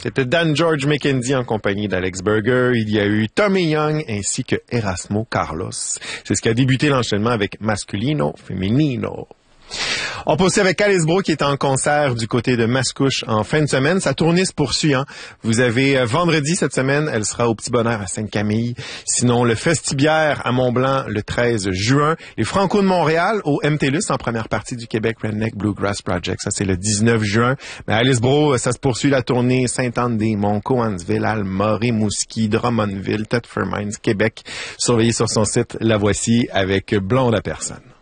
C'était Dan George McKenzie en compagnie d'Alex Berger. Il y a eu Tommy Young ainsi que Erasmo Carlos. C'est ce qui a débuté l'enchaînement avec Masculino, Feminino. On poursuit avec Alice Bro qui est en concert du côté de Mascouche en fin de semaine. Sa tournée se poursuit. Vous avez vendredi cette semaine, elle sera au Petit Bonheur à Sainte-Camille. Sinon, le Festibiaire à Mont-Blanc le 13 juin. Les Franco de Montréal au MTLUS en première partie du Québec Redneck Bluegrass Project. Ça, c'est le 19 juin. Mais Alice Bro, ça se poursuit la tournée Sainte-Anne-des-Monts, Cowansville, Alma, Rimouski, Drummondville, Thetford Mines, Québec. Surveillez sur son site. La voici avec Blonde à personne.